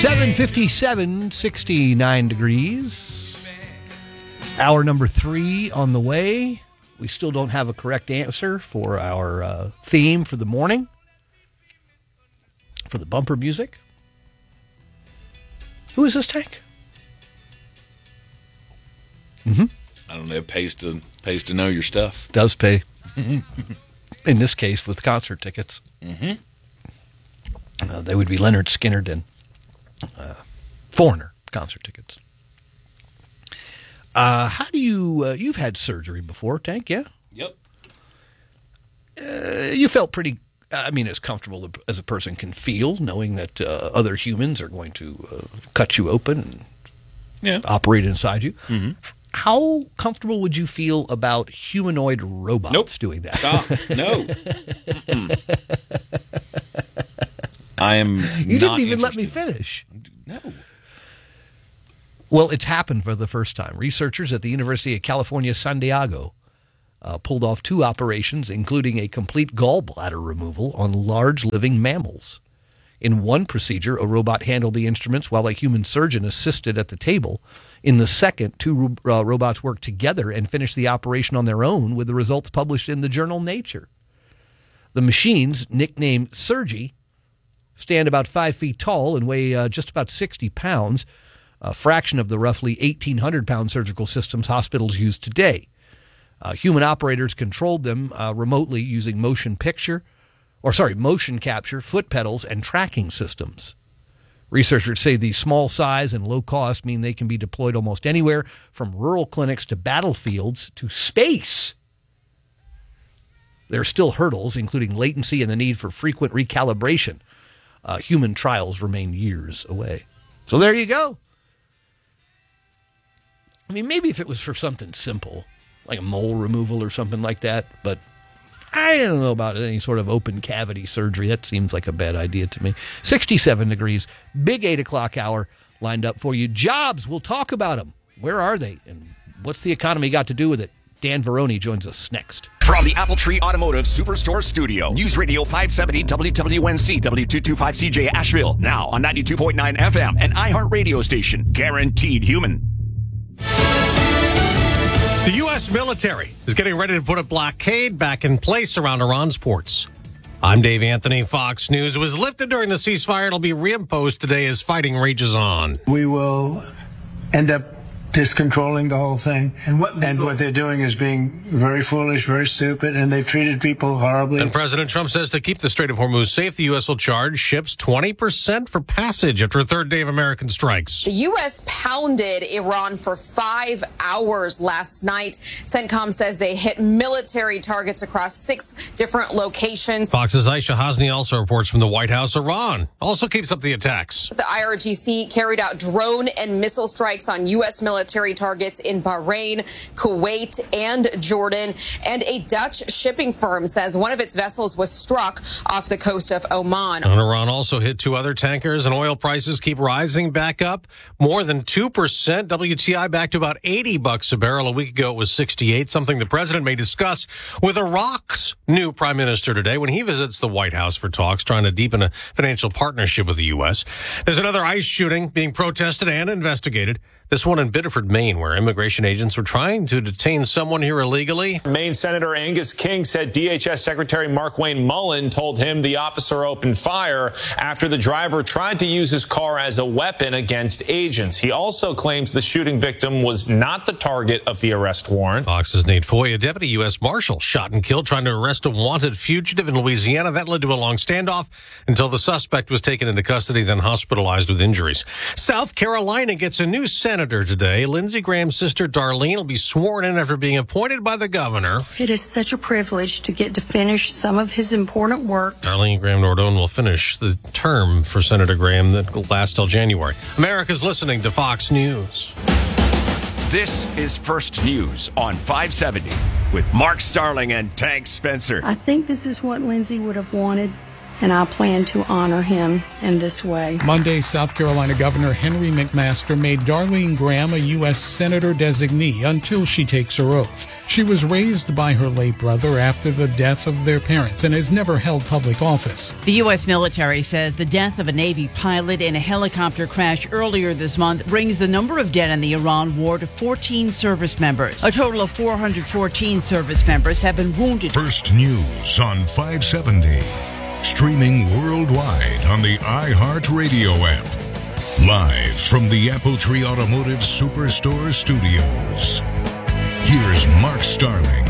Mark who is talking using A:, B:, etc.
A: 7:57, 69 degrees. Hour number 3 on the way. We still don't have a correct answer for our theme for the morning, for the bumper music. Who is this, Tank?
B: I don't know. Pays to know your stuff.
A: Does pay. In this case, with concert tickets. They would be Leonard Skinner and Foreigner concert tickets. How do you've had surgery before, Tank, yeah?
B: Yep.
A: You felt pretty, as comfortable as a person can feel, knowing that other humans are going to cut you open and operate inside you. Mm-hmm. How comfortable would you feel about humanoid robots doing that?
B: Stop. No. I am
A: You didn't even let me finish.
B: No.
A: Well, it's happened for the first time. Researchers at the University of California, San Diego, pulled off 2 operations, including a complete gallbladder removal on large living mammals. In one procedure, a robot handled the instruments while a human surgeon assisted at the table. In the second, 2 robots worked together and finished the operation on their own, with the results published in the journal Nature. The machines, nicknamed Sergi, stand about 5 feet tall and weigh just about 60 pounds, a fraction of the roughly 1,800-pound surgical systems hospitals use today. Human operators controlled them remotely using motion capture, foot pedals, and tracking systems. Researchers say the small size and low cost mean they can be deployed almost anywhere, from rural clinics to battlefields to space. There are still hurdles, including latency and the need for frequent recalibration. Human trials remain years away. So there you go. Maybe if it was for something simple, like a mole removal or something like that, but I don't know about any sort of open cavity surgery. That seems like a bad idea to me. 67 degrees, big 8 o'clock hour lined up for you. Jobs, we'll talk about them. Where are they? And what's the economy got to do with it? Dan Veroni joins us next.
C: From the Apple Tree Automotive Superstore Studio, News Radio 570 WWNC W225CJ Asheville, now on 92.9 FM, an iHeart radio station, guaranteed human.
D: The U.S. military is getting ready to put a blockade back in place around Iran's ports. I'm Dave Anthony, Fox News. It was lifted during the ceasefire. It'll be reimposed today as fighting rages on.
E: We will end up discontrolling the whole thing. And what they're doing is being very foolish, very stupid, and they've treated people horribly.
D: And President Trump says to keep the Strait of Hormuz safe, the U.S. will charge ships 20% for passage after a third day of American strikes.
F: The U.S. pounded Iran for 5 hours last night. CENTCOM says they hit military targets across 6 different locations.
D: Fox's Aisha Hasni also reports from the White House. Iran also keeps up the attacks.
F: The IRGC carried out drone and missile strikes on U.S. military targets in Bahrain, Kuwait, and Jordan. And a Dutch shipping firm says one of its vessels was struck off the coast of Oman.
D: And Iran also hit 2 other tankers, and oil prices keep rising back up more than 2%. WTI back to about $80 a barrel. A week ago, it was 68, something the president may discuss with Iraq's new prime minister today when he visits the White House for talks, trying to deepen a financial partnership with the U.S. There's another ICE shooting being protested and investigated. This one in Biddeford, Maine, where immigration agents were trying to detain someone here illegally.
G: Maine Senator Angus King said DHS Secretary Markwayne Mullen told him the officer opened fire after the driver tried to use his car as a weapon against agents. He also claims the shooting victim was not the target of the arrest warrant.
D: Fox's Nate Foy, a deputy U.S. Marshal, shot and killed trying to arrest a wanted fugitive in Louisiana. That led to a long standoff until the suspect was taken into custody, then hospitalized with injuries. South Carolina gets a new senator today. Lindsey Graham's sister Darlene will be sworn in after being appointed by the governor.
H: It is such a privilege to get to finish some of his important work.
D: Darlene Graham Nordone will finish the term for Senator Graham that will last till January. America's listening to Fox News.
C: This is First News on 570 with Mark Starling and Tank Spencer.
H: I think this is what Lindsay would have wanted and I plan to honor him in this way.
I: Monday, South Carolina Governor Henry McMaster made Darlene Graham a U.S. Senator designee until she takes her oath. She was raised by her late brother after the death of their parents and has never held public office.
J: The U.S. military says the death of a Navy pilot in a helicopter crash earlier this month brings the number of dead in the Iran war to 14 service members. A total of 414 service members have been wounded.
K: First News on 570. Streaming worldwide on the iHeartRadio app. Live from the Appletree Automotive Superstore studios. Here's Mark Starling.